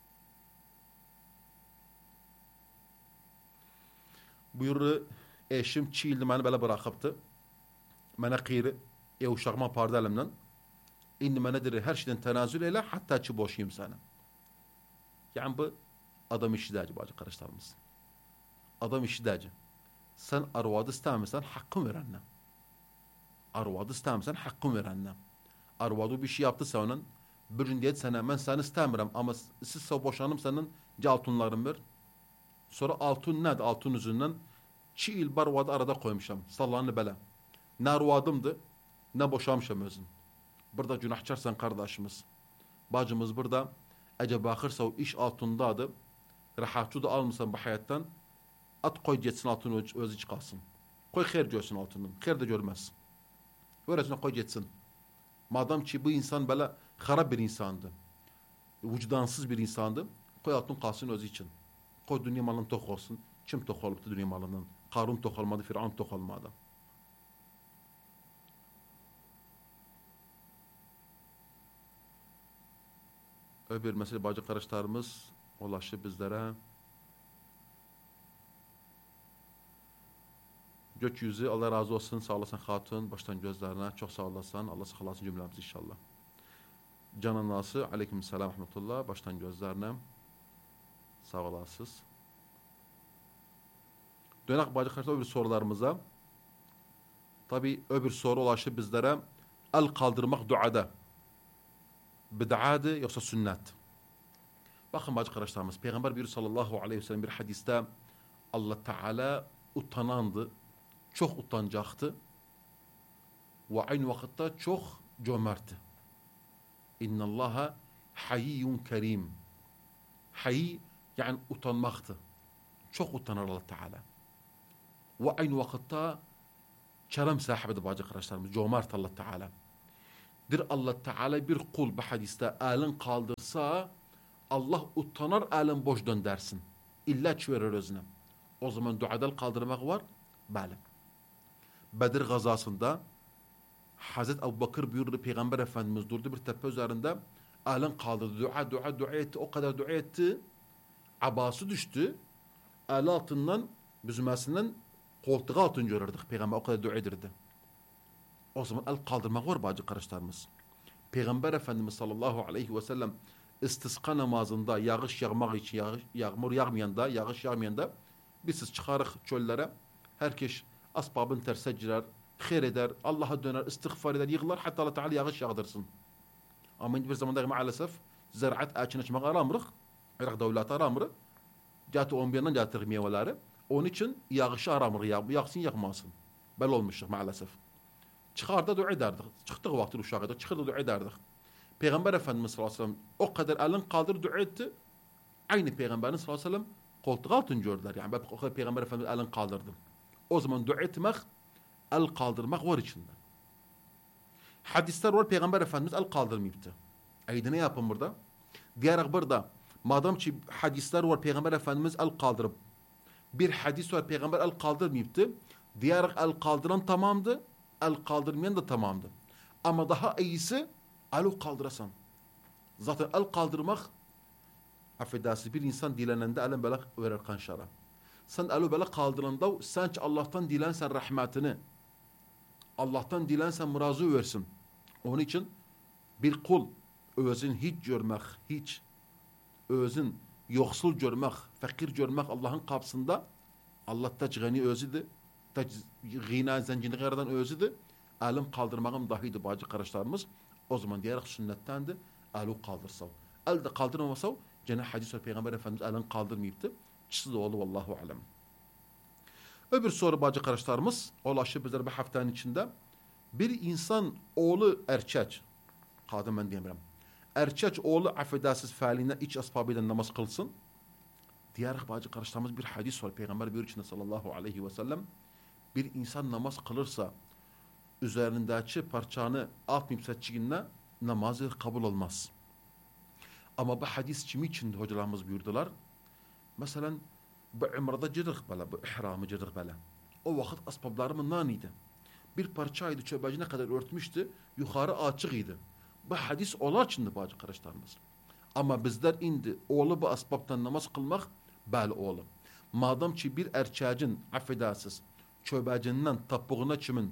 A: Buyurur eşim çiğildi beni böyle bırakıptı. Bana kıyırı ev uşağıma pardı elimden. İndi bana dedi her şeyden tenazül eyle hatta çi boşayım sana. Yani bu adam işi dacı bacı kardeşlerimiz. Adam işi dacı. Sen arvadı istemesen hakkın ver anne. Arvadı istemesen hakkın ver anne. Arvadı bir şey yaptı senin. Bir gün diyet sana ben seni istemiyorum ama siz boşanım senin altınlarını ver. Sonra altın nedir? Altın yüzünden çi il barvadı arada koymuşam. Sallanı bela. Ne arvadımdı ne boşamışam özün. Burada günahçarsan kardeşimiz. Bacımız burada ece bakırsa o iş altındadır. Rahatçı da almışsan bu hayattan at koy geçsin altını öz, özü çıkarsın. Koy hayır görsün altını. Hayır da görmez. Öylesine koy geçsin. Madem ki bu insan böyle harap bir insandı. Vicdansız bir insandı. Koy altın kalsın özü için. Koy dünya malını tok olsun. Kim tok olup da dünya malının? Karun tok olmadı, Firavun tok olmadı. Öbür mesele bacı kardeşlerimiz ulaştı bizlere. Gökyüzü Allah razı olsun. Sağ olasın hatun. Baştan gözlerine çok sağ olasın. Allah saklasın cümlemizi inşallah. Canan Nası aleykümselam rahmetullah. Baştan gözlerine sağ olasınız. Dönek bacı kardeşler öbür sorularımıza. Tabi öbür soru ulaştı bizlere. El kaldırmak duada. Bid'adı yoksa sünnet. Bakın bacı kardeşlerimiz. Peygamber bir sallallahu aleyhi ve sellem bir hadiste Allah Teala utanandı. Çok utanacaktı. Ve aynı vakitte çok cömertti. İnnallaha hayyun kerim. Hayy yani utanmaktı. Çok utanır Allah Teala. Ve aynı vakitte kerem sahibidir bacı kardeşlerimiz. Cömert Allah Teala. Bir Allah Teala bir kul bu hadiste elin kaldırsa Allah utanar elin boş döndersin. İlla verir özüne. O zaman duadal kaldırmak var. Bəli. Bedir gazasında Hazreti Ebu Bakır buyurdu, Peygamber Efendimiz durdu bir tepe üzerinde elin kaldırdı. Dua dua dua etti. O kadar dua etti. Abası düştü. El altından büzmesinden koltuğu altın görürdük. Peygamber o kadar dua edirdi. O zaman el kaldırmak var bacı kardeşlerimiz. Peygamber Efendimiz sallallahu aleyhi ve sellem istisqa namazında yağış yağmak için yağış, yağmur yağmayanda, yağış yağmayanda biz siz çıkarık çöllere. Herkes asbabın terse girer, hayır eder, Allah'a döner, istiğfar eder, yığılar hatta Allah Teala yağış yağdırsın. Ama bir zamanda maalesef ziraat açın açmak aramırıq. Irak devleti aramırıq. Cahati on birden cahati meyveleri. Onun için yağışı aramırıq. Yağ, yağsın yağmasın. Böyle olmuşuz maalesef. Çıkarda dua ederdik. Çıktık vakti uşağıda. Çıkırdı dua ederdik. Peygamber Efendimiz sallallahu aleyhi ve sellem o kadar elin kaldır dua etti. Aynı Peygamberin sallallahu aleyhi ve sellem koltuğu altın gördüler. Yani ben o kadar Peygamber Efendimiz elin kaldırdım. O zaman dua etmek, el kaldırmak var içinde. Hadisler var Peygamber Efendimiz el kaldırmayıptı. Ayda ne yapın burada? Diyerek burada madem ki hadisler var Peygamber Efendimiz el kaldırıp bir hadis var Peygamber el kaldırmayıptı. Diyerek el kaldıran tamamdı. El kaldırmayan da tamamdı. Ama daha iyisi el kaldırasan. Zaten el kaldırmak affedersiniz bir insan dilenende elin böyle verir kanşara. Sen eli böyle kaldıranda sen ki Allah'tan dilensen rahmetini, Allah'tan dilensen murazı versin. Onun için bir kul özün hiç görmek, hiç özün yoksul görmek, fakir görmek Allah'ın kapısında Allah taç gani özüdür, taç gina zencini garadan özüdür. Elim kaldırmağım dahiydi bacı kardeşlerimiz. O zaman diyerek sünnettendi. Eli kaldırsav. El de kaldırmamasav Cenab-ı Hadis ve Peygamber Efendimiz elini kaldırmayıptı. Çizdi oğlu vallahu alem. Öbür soru bacı kardeşlerimiz ulaşıp bizler bir haftanın içinde bir insan oğlu erkek kadın ben diyemiyorum. Erkek oğlu affedersiz faalinden iç asbabıyla namaz kılsın. Diğer bacı kardeşlerimiz bir hadis var. Peygamber bir içinde sallallahu aleyhi ve sellem bir insan namaz kılırsa üzerindeki parçanı atmayıp seçtiğinde namazı kabul olmaz. Ama bu hadis kimi içinde hocalarımız buyurdular? Mesela bu umrada cırık böyle, bu ihramı cırık böyle. O vakit asbablarımın naniydi. Bir parçaydı çöbecine kadar örtmüştü, yukarı açık. Bu hadis olar içinde bacı kardeşlerimiz. Ama bizler indi oğlu bu asbabtan namaz kılmak bəli oğlu. Madem ki bir erkeğin affedersiz çöbecinden tapuğuna çimin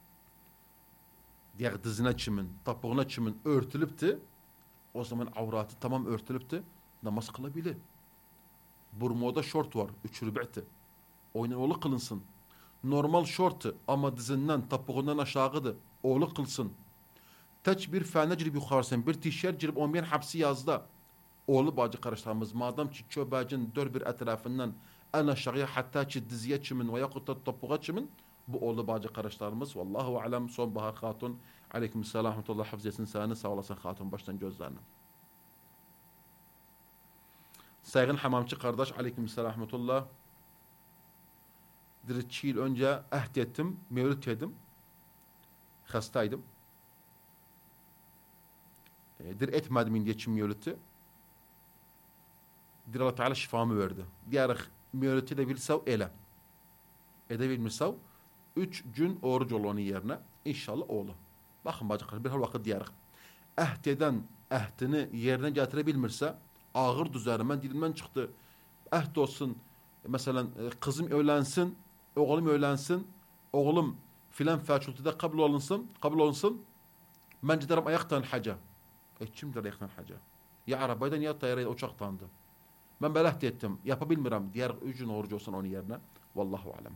A: diğer dizine çimin, tapuğuna çimin örtülüptü. O zaman avratı tamam örtülüptü. Namaz kılabilir. Burmoda şort var. Üç rüb'ti. Oynan oğlu kılınsın. Normal şortu ama dizinden tapuğundan aşağıdı. Oğlu kılsın. Teç bir fene girip yukarısın. Bir tişört girip on bir hapsi yazdı. Oğlu bacı kardeşlerimiz. Madem ki çöbecin dört bir etrafından en aşağıya hatta ki diziye çimin veya kutta tapuğa çimin. Bu oğlu bacı kardeşlerimiz. Vallahu alem sonbahar hatun. Aleykümselam. Rahmetullah hafızesini sağını sağ olasın hatun baştan gözlerini. Saygın hamamçı kardeş aleykümselam rahmetullah. Bir iki yıl önce ahd ettim, mevlüt yedim. Hastaydım. Dir etmedim indiye için mevlütü. Dir Allah Teala şifamı verdi. Diğer mevlütü de bilsev ele. Edebilmişsev üç gün oruç olanı yerine inşallah oğlu. Bakın bacıklar bir her vakit diyerek. Ahd eden ahdini yerine getirebilmirse ağır düzerinden dilimden çıktı. Ahd olsun mesela kızım evlensin, oğlum evlensin, oğlum filan fakültede kabul olunsın, kabul olunsun. Ben giderim ayaktan haca. E kimdir ayaktan haca? Ya arabaydan ya tayyarayla uçaktandı. Ben böyle ahd ettim. Yapabilmiyorum. Diğer üç gün oruç olsun onun yerine. Vallahu alem.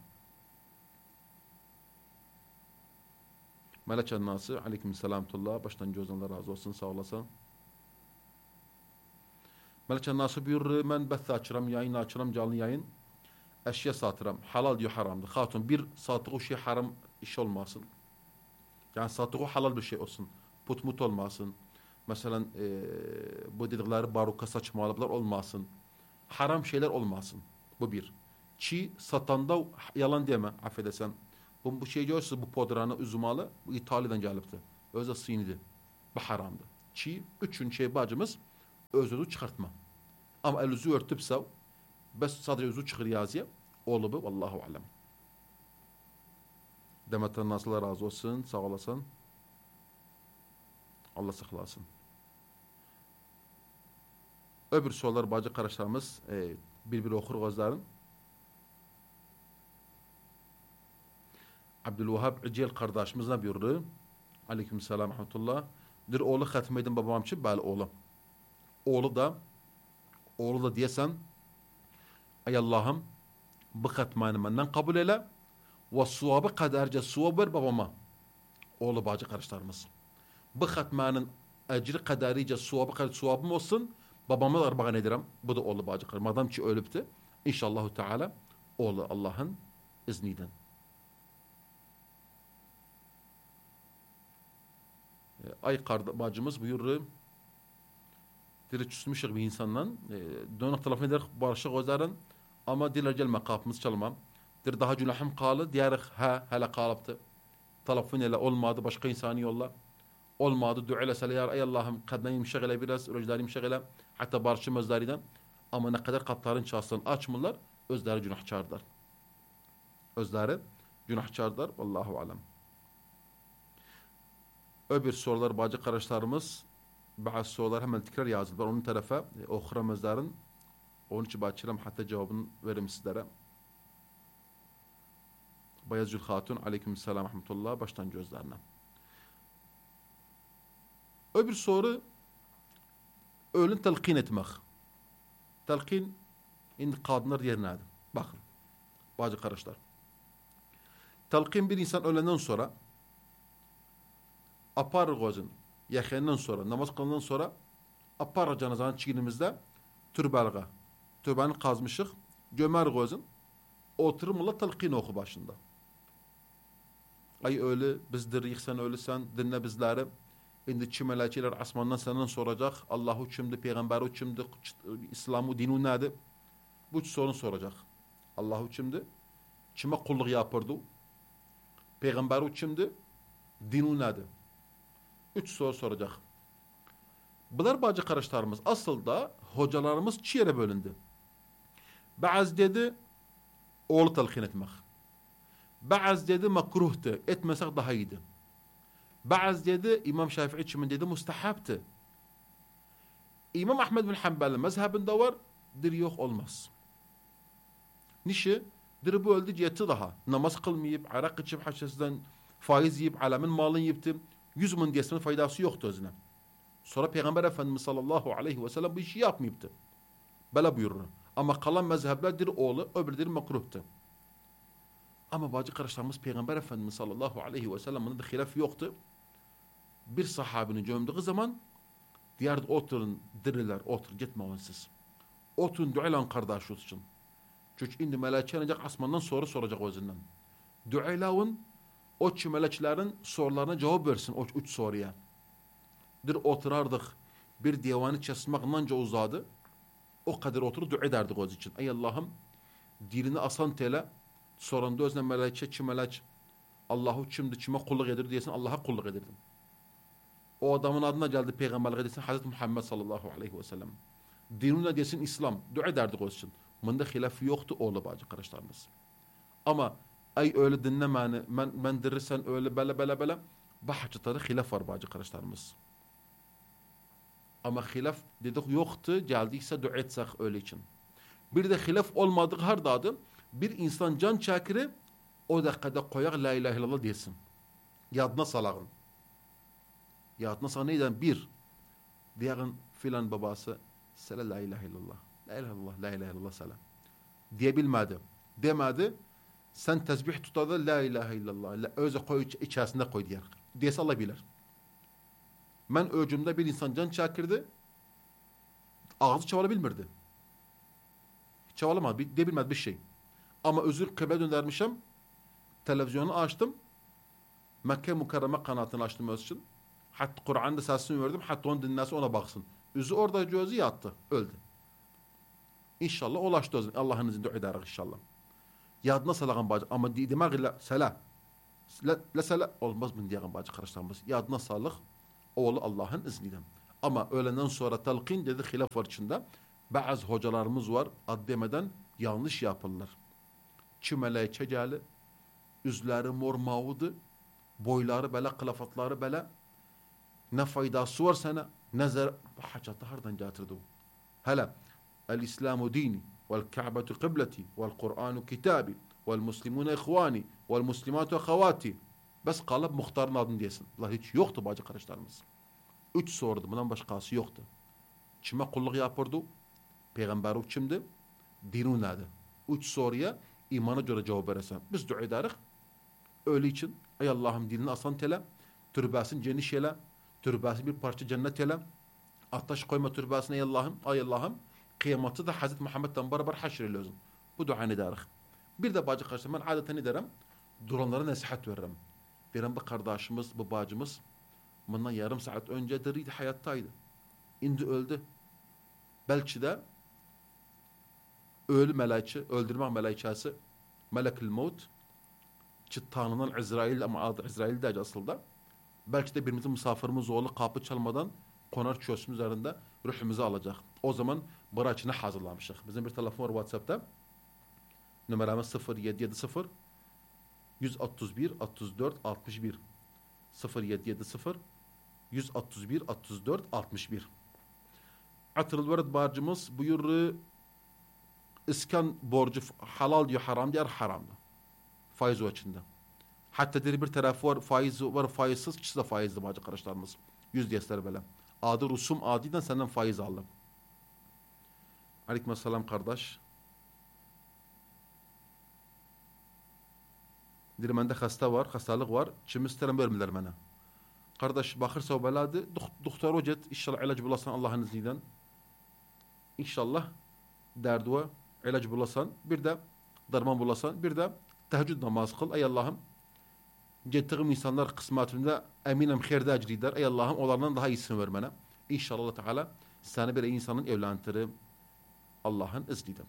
A: Melek Nası aleykümselamullah. Baştan gözden razı olsun. Sağ olasın. Melek Nası buyurur. Ben beth açıram, yayın açıram, canlı yayın. Eşya satıram. Halal diyor haramdır. Hatun bir satığı şey haram iş olmasın. Yani satığı halal bir şey olsun. Put mut olmasın. Mesela e, bu dedikleri baruka saçmalıklar olmasın. Haram şeyler olmasın. Bu bir. Çi satanda yalan deme affedersen. Bu, bu şey görürsünüz, bu podranı, üzümalı, bu İtalya'dan gelipti. Özde sinidi. Bu haramdı. Çi, üçün şey bacımız, özünü çıkartma. Ama el üzü örtüpse, bes sadece özü çıkır yazıya, oğlu bu, vallahu alem. Demet Nasıl'a razı olsun, sağ olasın. Allah saklasın. Öbür sorular bacı kardeşlerimiz e, bir bir okur gözlerin. Abdülvahhab İcel kardeşimiz ne buyurdu? Aleykümselam rahmetullah. Bir oğlu hatmeydin babam için bel oğlu. Oğlu da oğlu da diyesen ey Allah'ım bu hatmanı benden kabul eyle ve suabı kadarca suab ver babama. Oğlu bacı kardeşlerimiz. Bu hatmanın ecri kadarice suabı kadar suabım olsun. Babama da arbağa ederim. Bu da oğlu bacı kardeşlerim. Madem ki ölüptü. İnşallahu Teala oğlu Allah'ın izniyle. Ay kardeş bacımız buyurdu. Diri çüsmüşük bir insanla. Dönük telefon ederek barışık gözlerin. Ama diler gelme kapımız çalmam. Dir daha günahım kalı. Diyerek ha hele kalıptı. Telefon ile olmadı. Başka insanı yolla. Olmadı. Dua ile seleyar. Ey Allah'ım kadınayım şegile biraz. Röcdarim şegile. Hatta barışım özlerinden. Ama ne kadar kapların çalsın açmırlar. Özleri günahçardır. Özleri günahçardır. Vallahu alem. Öbür sorular bacı kardeşlerimiz bazı sorular hemen tekrar yazdılar. Onun tarafa e, okuramazların onun için başlayalım hatta cevabını verim sizlere. Bayezül Hatun aleykümselam rahmetullah baştan gözlerine. Öbür soru ölün telkin etmek. Telkin indi kadınlar yerine adı. Bakın bacı kardeşler. Telkin bir insan ölenden sonra apar gözün yakından sonra namaz kılından sonra apar canazanın çiğnimizde türbelga türbeni kazmışık gömer gözün oturumla telkin oku başında. Ay öyle bizdir yıksan ölüsen dinle bizleri indi çimeleciler asmandan senden soracak Allahu kimdi peygamberi kimdi İslam'ı dinu nedir bu sorun soracak Allahu kimdi kime kulluk yapardı peygamberi kimdi dinu nedir üç soru soracak. Bunlar bacı kardeşlerimiz asıl da hocalarımız iki yere bölündü. Bazı dedi oğlu telkin etmek. Bazı dedi makruhtu. Etmesek daha iyiydi. Bazı dedi İmam Şafii için dedi mustahaptı. İmam Ahmed bin Hanbel mezhebinde var. Dir yok olmaz. Nişi? Dir bu öldü ciheti daha. Namaz kılmayıp, arak içip haşesinden faiz yiyip, alemin malını yiyipti. Yüz min diyesinin faydası yoktu özüne. Sonra Peygamber Efendimiz sallallahu aleyhi ve sellem bu işi yapmayıptı. Böyle buyurur. Ama kalan mezhepler dir oğlu, öbür dir makruhtu. Ama bacı kardeşlerimiz Peygamber Efendimiz sallallahu aleyhi ve sellem'in de hilaf yoktu. Bir sahabinin gömdüğü zaman diğer oturun diriler, otur gitmeyin siz. Oturun duayla kardeş olsun. Çünkü indi melekçe ancak asmandan soru soracak özünden. Duayla o çimelekçilerin sorularına cevap versin o üç soruya. Bir oturardık, bir divanı çesmekle uzadı. O kadar oturup dua ederdik o için. Ey Allah'ım, dilini asan tele, soranda özne melekçe, çimelek, Allahu kimdi, kime kulluk edir diyesin, Allah'a kulluk edirdim. O adamın adına geldi peygamberlik desin, Hazreti Muhammed sallallahu aleyhi ve sellem. Dinine desin İslam, dua ederdik o için. Bunda hilaf yoktu oğlu bacı kardeşlerimiz. Ama ay öyle dinlemeni, ben, ben dirirsen öyle bele bele bele, bahçıtada hilaf var bacı kardeşlerimiz. Ama hilaf dedik yoktu, geldiyse dua etsek öyle için. Bir de hilaf olmadığı her dadı, bir insan can çakiri, o dakikada koyak la ilahe illallah desin. Yadına salağın. Yadına salağın neyden? Bir, diyeğin filan babası, sele la ilahe illallah. La ilahe illallah, la ilahe illallah sele. Diyebilmedi. Demedi. Sen tesbih tutadı la ilahe illallah. Özü koy içerisinde koy diyer. Diyese Allah bilir. Ben öcümde bir insan can çakirdi. Ağzı çavala bilmirdi. Çavalamadı. Deyebilmedi bir şey. Ama özür kıble döndürmüşüm. Televizyonu açtım. Mekke Mukarreme kanatını açtım öz için. Hatta Kur'an'da sesini verdim. Hatta onu dinlerse ona baksın. Özü orada gözü yattı. Öldü. İnşallah ulaştı özün. Allah'ın izniyle dua ederek inşallah. Yadına salağın bacı. Ama demek ile sela. Mesela olmaz mı diyen bazı kardeşlerimiz. Yadına sağlık. Oğlu Allah'ın izniyle. Ama öğlenden sonra talqin dedi hilaf var içinde. Bazı hocalarımız var ad demeden yanlış yapırlar. Çimeleği çecali, üzleri mor mavudu, boyları böyle, kılafatları böyle. Ne faydası var sana, ne zar... Hacatı hardan getirdi o. Hala, el-İslamu dini, vel-Ka'betu kıbleti, vel-Kur'anu kitabi, vel-Muslimune ihvani, vel-Muslimatu ahavati. Bes kalıp muhtarın adını diyesin. Allah hiç yoktu bacı kardeşlerimiz. Üç sordu, bundan başkası yoktu. Kime kulluk yapırdı? Peygamberlik kimdi? Dinu nedir? Üç soruya imana göre cevap verirsen. Biz dua ederiz. Öyle için ey Allah'ım dinini asan tele, türbesin geniş ele, türbesi bir parça cennet ele, ateş koyma türbesine ey Allah'ım, ey Allah'ım, kıyamatı da Hazreti Muhammed'den beraber haşreliyorsun. Bu duanı ederiz. Bir de bacı kardeşlerim, ben adeten ederim, duranlara nasihat veririm. Benim bu kardeşimiz, bu bacımız, bundan yarım saat önce diriydi, hayattaydı. İndi öldü. Belki de ölü meleçi, öldürme meleçesi, melekül mevt, ki tanınan İsrail ama adı İsrail değil aslında. Belki de birimizin misafirimiz oğlu kapı çalmadan konar çösüm üzerinde ruhumuzu alacak. O zaman bıraçını hazırlamışız. Bizim bir telefon var WhatsApp'ta. Numaramız sıfır yedi yedi sıfır yüz otuz bir otuz dört altmış bir sıfır yedi yedi sıfır yüz otuz bir otuz dört altmış bir. Atırıl vered barcımız buyur iskan borcu halal diyor, haram diyor, haram da. Faiz o içinde. Hatta bir tarafı var faiz var, faizsiz, ikisi de faizli bacı kardeşlerimiz. Yüz diyesler böyle. Adı rusum adiden senden faiz aldım. Aleykümselam kardeş. Dirmende hasta var, hastalık var. Çim isterim vermirler bana. Kardeş bakırsa o beladı. Doktor hocet inşallah ilaç bulasan Allah'ın izniyle. İnşallah derdua ilaç bulasan, bir de darman bulasan, bir de teheccüd namaz kıl. Ey Allah'ım, gettiğim insanlar kısmetinde eminim hayırda ecri eder. Ey Allah'ım, onlardan daha iyisini ver bana. İnşallah Allah Teala seni bir insanın evlendirir Allah'ın izniyle.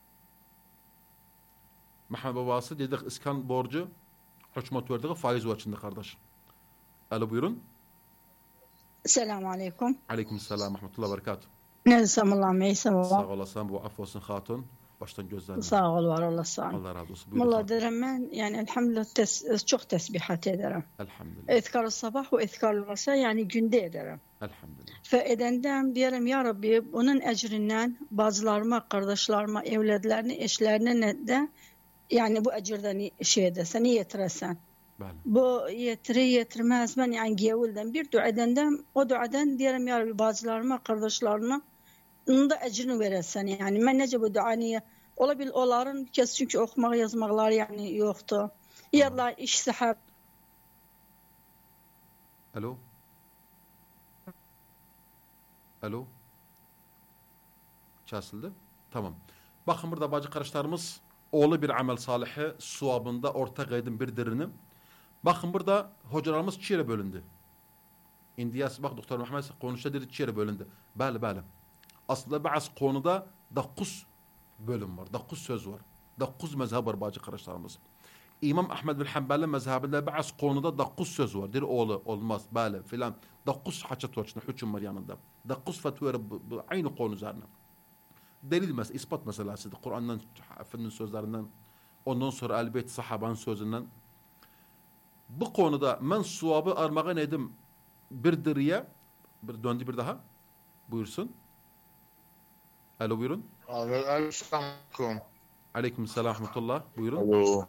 A: Muhammed babası dedik iskan borcu hükümet verdiği faiz var içinde kardeş. Alo buyurun.
C: Selamun aleyküm.
A: Aleyküm selam. Rahmetullah berekatuhu.
C: Nezam Allah meysa.
A: Sağ olasın. Bu af olsun hatun. Baştan gözlerine.
C: Sağ ol var olasın.
A: Allah razı olsun. Buyurun.
C: Valla derim ben yani elhamdülillah tes, çok tesbihat ederim.
A: Elhamdülillah.
C: Ezkar-ı sabah ve ezkar-ı masa yani günde ederim.
A: Elhamdülillah.
C: Ve edenden diyelim ya Rabbi bunun ecrinden bazılarıma, kardeşlerime, evladlarına, eşlerine de yani bu ecirden şey edersen, yetiresen.
A: Bəli.
C: Bu yetirir yetirmez ben yani gevulden bir dua edenden o duadan diyelim ya Rabbi bazılarıma, kardeşlerime onun da ecrini verirsen yani ben nece bu duanı olabilir onların bir kez çünkü okumak yazmaklar yani yoktu. Ya iş sahab.
A: Alo. Alo. Kesildi. Tamam. Bakın burada bacı kardeşlerimiz oğlu bir amel salihi suabında ortak edin bir dirini. Bakın burada hocalarımız çiğre bölündü. İndiyası bak Doktor Muhammed konuşta dedi çiğre bölündü. Bəli bəli. Aslında bazı konuda dokuz bölüm var. dokuz söz var. dokuz mezhep var bacı kardeşlerimiz. İmam Ahmed bin Hanbel'in mezhebinde bazı konuda dokuz söz var. Der oğlu olmaz bəli filan. dokuz haçat var içinde hüküm var yanında. dokuz fetva bu aynı konu üzerine. Delil mesela, ispat meselesi. Kur'an'dan, Efendinin sözlerinden, ondan sonra elbette sahabanın sözünden. Bu konuda ben suabı armağan edim bir diriye, bir döndü bir daha. Buyursun. Alo buyurun.
D: Aleyküm.
A: Aleyküm selam rahmetullah. Buyurun.
D: Alo.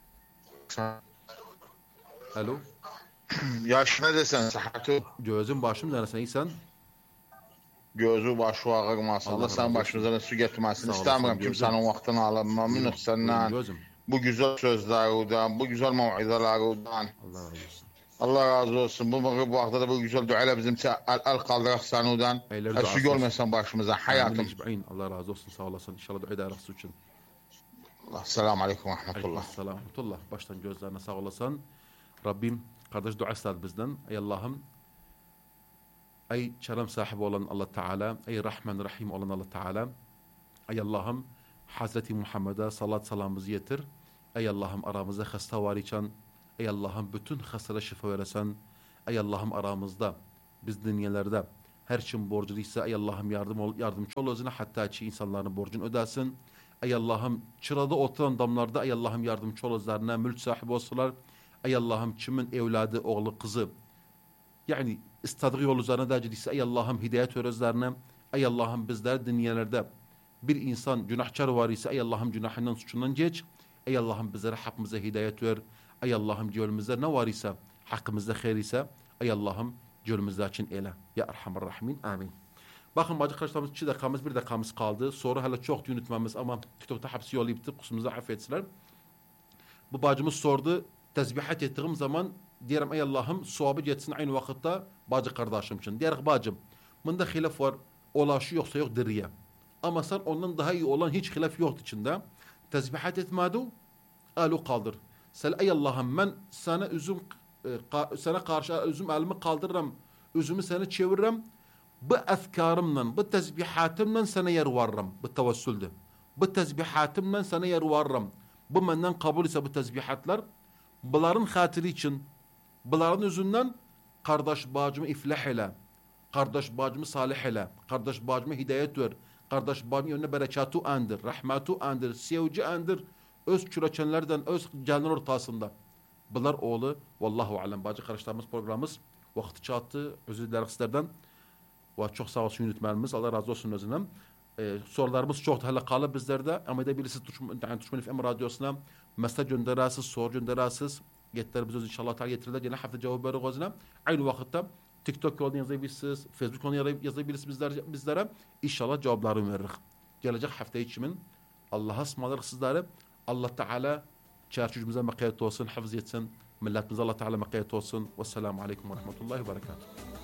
A: Alo.
D: Yaş ne desen sıhhatı?
A: Gözüm başım neresen iyisen?
D: Gözü başı ağır maşallah. Sen başımıza su getirmesin. İstemiyorum kimsenin vaktini alın. Memnunum senden. Bu güzel sözlerden, bu güzel mev'izelerden.
A: Allah razı olsun.
D: Allah razı olsun. Bu, bu vakti de bu güzel duayla bizim el, el kaldırak sanıdan. Su görmesen başımıza hayatım.
A: Allah razı olsun. Sağ olasın. İnşallah dua ederiz su için.
D: Selamun aleyküm ve rahmetullah.
A: Selamun rahmetullah. Baştan gözlerine sağ olasın. Rabbim kardeş dua istedi bizden. Ey Allah'ım, ey kerem sahibi olan Allah Teala, ey Rahman Rahim olan Allah Teala, ey Allah'ım Hazreti Muhammed'e salat salamımızı yetir. Ey Allah'ım aramızda hasta var iken Ey Allah'ım bütün hasara şifa veresen. Ey Allah'ım aramızda biz dünyelerde her kim borculuysa ey Allah'ım yardım ol, yardımcı ol özüne hatta ki insanların borcunu ödesin. Ey Allah'ım çırada oturan damlarda ey Allah'ım yardımcı ol özlerine mülk sahibi olsalar. Ey Allah'ım kimin evladı, oğlu, kızı yani istadığı yol üzerine derciliyse ey Allah'ım hidayet ver özlerine. Ey Allah'ım bizler dünyelerde bir insan günahkar var ise ey Allah'ım günahından suçundan geç. Ey Allah'ım bizlere hakkımıza hidayet ver. Ey Allah'ım gönlümüzde ne var ise hakkımızda hayır ise ey Allah'ım gönlümüzde için eyle. Ya Erhamer Rahimin. Amin. Bakın bacı kardeşlerimiz iki dakikamız bir dakikamız kaldı. Sonra hala çok unutmamız ama TikTok'ta hepsi yolu bitti. Kusumuza affetsinler. Bu bacımız sordu. Tezbihat ettiğim zaman diyelim ey Allah'ım suabı geçsin aynı vakitte bacı kardeşim için. Diyelim bacım bunda hilaf var. Olaşı yoksa yok diriye. Ama sen ondan daha iyi olan hiç hilaf yoktu içinde. Tezbihat etmedi. Alu kaldır. Sen ey Allah'ım ben sana üzüm sana karşı üzüm elimi kaldırırım. Üzümü sana çeviririm. Bu efkarımla, bu tezbihatımla sana yer varırım. Bu tevessüldü. Bu tezbihatımla sana yer varırım. Bu benden kabul ise bu tezbihatlar. Bunların hatırı için, bunların yüzünden kardeş bacımı iflah ile, kardeş bacımı salih ile, kardeş bacımı hidayet ver, kardeş bacımı önüne berekatı andır, rahmatu andır, sevci andır, öz küreçenlerden, öz canlı ortasında. Bunlar oğlu, vallahu alem. Bacı kardeşlerimiz programımız vakti çattı, özür dileriz sizlerden. Ve çok sağ olsun yönetmenimiz, Allah razı olsun özünden. Ee, sorularımız çok hala kalı bizlerde. Ama edebilirsiniz Türkmen F M radyosuna mesaj gönderəsiz, soru gönderəsiz. Getler biz öz inşallah tal getirirler. Yine hafta cevapları gözüne. Aynı vakitte TikTok yolunu yazabilirsiniz, Facebook yolunu yazabilirsiniz bizler, bizlere. İnşallah cevaplarını veririz. Gelecek hafta içimin Allah'a ısmarladık sizlere. Allah Teala çarşıcımıza makayet olsun, hafız etsin. Milletimize Allah Teala makayet olsun. Vesselamu aleyküm ve rahmetullahi ve berekatuhu.